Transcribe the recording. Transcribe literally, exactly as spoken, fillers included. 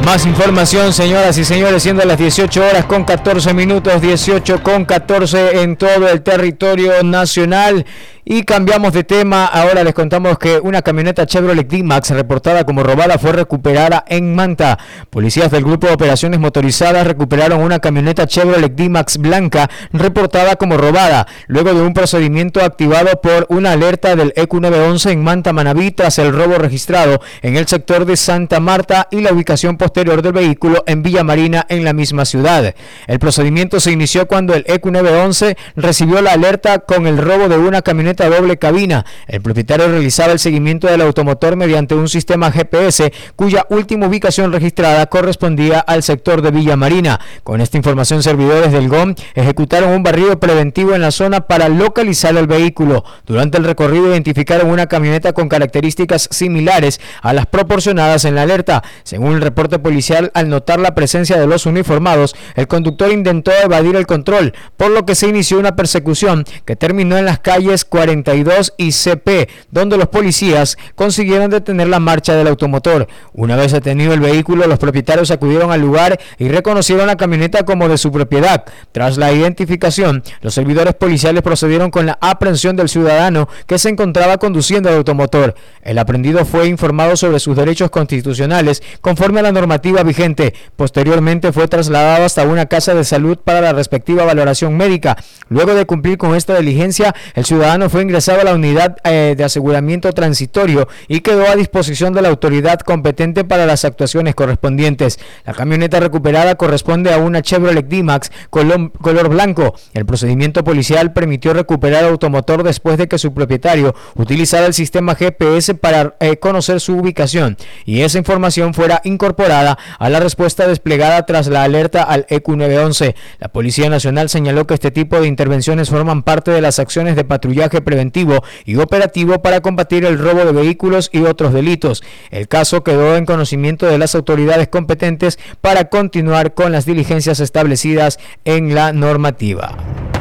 Más información, señoras y señores, siendo las dieciocho horas con catorce minutos, dieciocho con catorce en todo el territorio nacional. Y cambiamos de tema, ahora les contamos que una camioneta Chevrolet D-Max reportada como robada fue recuperada en Manta. Policías del Grupo de Operaciones Motorizadas recuperaron una camioneta Chevrolet D-Max blanca reportada como robada, luego de un procedimiento activado por una alerta del E Q nueve once en Manta, Manabí, tras el robo registrado en el sector de Santa Marta y la ubicación posterior del vehículo en Villa Marina, en la misma ciudad. El procedimiento se inició cuando el E Q nueve once recibió la alerta con el robo de una camioneta doble cabina. El propietario realizaba el seguimiento del automotor mediante un sistema G P S cuya última ubicación registrada correspondía al sector de Villa Marina. Con esta información, servidores del G O M ejecutaron un barrido preventivo en la zona para localizar el vehículo. Durante el recorrido identificaron una camioneta con características similares a las proporcionadas en la alerta. Según el reporte policial, al notar la presencia de los uniformados, el conductor intentó evadir el control, por lo que se inició una persecución que terminó en las calles cuarenta y dos y C P, donde los policías consiguieron detener la marcha del automotor. Una vez detenido el vehículo, los propietarios acudieron al lugar y reconocieron la camioneta como de su propiedad. Tras la identificación, los servidores policiales procedieron con la aprehensión del ciudadano que se encontraba conduciendo el automotor. El aprendido fue informado sobre sus derechos constitucionales conforme a la normativa vigente. Posteriormente fue trasladado hasta una casa de salud para la respectiva valoración médica. Luego de cumplir con esta diligencia, el ciudadano fue ingresado a la unidad eh, de aseguramiento transitorio y quedó a disposición de la autoridad competente para las actuaciones correspondientes. La camioneta recuperada corresponde a una Chevrolet D-Max color, color blanco. El procedimiento policial permitió recuperar el automotor después de que su propietario utilizara el sistema G P S para eh, conocer su ubicación y esa información fuera incorporada a la respuesta desplegada tras la alerta al E Q nueve once. La Policía Nacional señaló que este tipo de intervenciones forman parte de las acciones de patrullaje preventivo y operativo para combatir el robo de vehículos y otros delitos. El caso quedó en conocimiento de las autoridades competentes para continuar con las diligencias establecidas en la normativa.